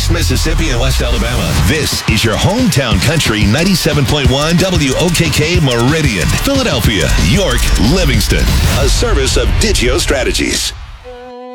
East Mississippi and West Alabama. This is your hometown country 97.1 WOKK Meridian, Philadelphia, York, Livingston. A service of Digio Strategies.